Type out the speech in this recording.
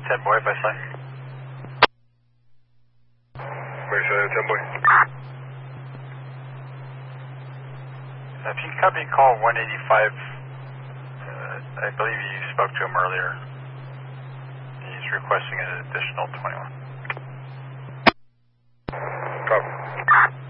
10 boy by sign. Where's 10 boy? If you can copy call 185, I believe you spoke to him earlier. He's requesting an additional 21. Copy.